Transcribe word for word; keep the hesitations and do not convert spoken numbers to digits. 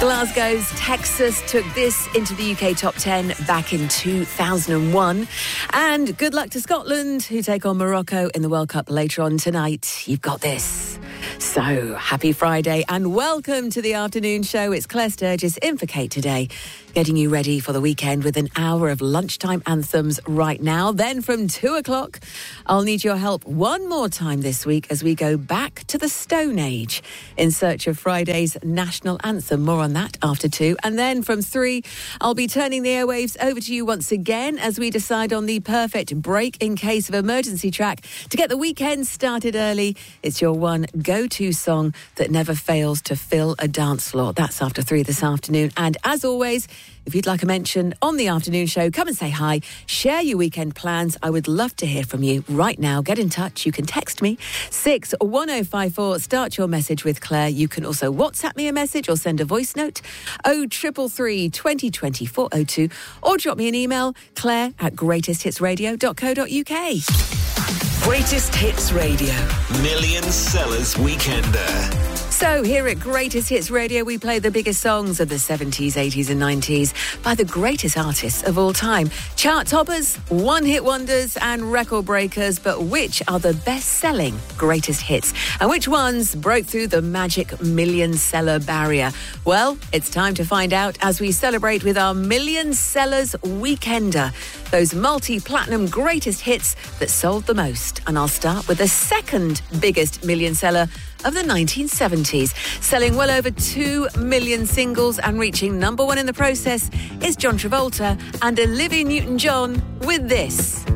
Glasgow's Texas took this into the U K top ten back in two thousand one. And good luck to Scotland, who take on Morocco in the World Cup later on tonight. You've got this. So, happy Friday and welcome to the afternoon show. It's Claire Sturgis in for Kate today, getting you ready for the weekend with an hour of lunchtime anthems right now. Then from two o'clock, I'll need your help one more time this week as we go back to the Stone Age in search of Friday's national anthem. More on that after two. And then from three, I'll be turning the airwaves over to you once again as we decide on the perfect break in case of emergency track to get the weekend started early. It's your one go-to song that never fails to fill a dance floor. That's after three this afternoon. And as always, if you'd like a mention on the afternoon show, come and say hi. Share your weekend plans. I would love to hear from you right now. Get in touch. You can text me six one oh five four. Start your message with Claire. You can also WhatsApp me a message or send a voice note oh triple three twenty twenty four oh two or drop me an email claire at greatest hits radio dot co dot uk. Greatest Hits Radio. Million Sellers Weekender. So here at Greatest Hits Radio, we play the biggest songs of the seventies, eighties and nineties by the greatest artists of all time. Chart toppers, one-hit wonders and record breakers, but which are the best-selling greatest hits? And which ones broke through the magic million-seller barrier? Well, it's time to find out as we celebrate with our Million Sellers Weekender, those multi-platinum greatest hits that sold the most. And I'll start with the second biggest million seller of the nineteen seventies. Selling well over two million singles and reaching number one in the process is John Travolta and Olivia Newton-John with this.